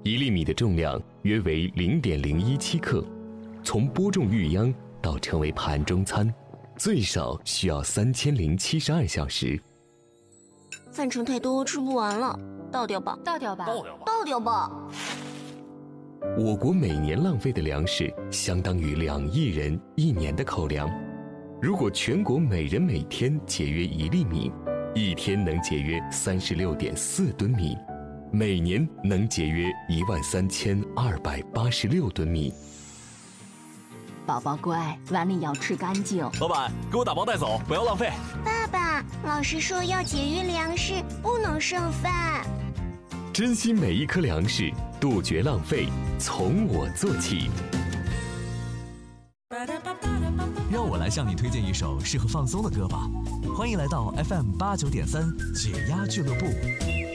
1粒米的重量约为0.017克。从播种育秧到成为盘中餐，最少需要3072小时。 饭盛太多，吃不完了，倒掉吧。 我国每年浪费的粮食相当于2亿人1年的口粮。如果全国每人每天节约1粒米，一天能节约36.4吨米，每年能节约13286吨米。 宝宝乖，碗里要吃干净。 老板，给我打包带走，不要浪费。 爸爸，老师说要节约粮食，不能剩饭。 珍惜每一颗粮食，杜绝浪费，从我做起。 让我来向你推荐一首适合放松的歌吧。欢迎来到 FM 89.3解压俱乐部。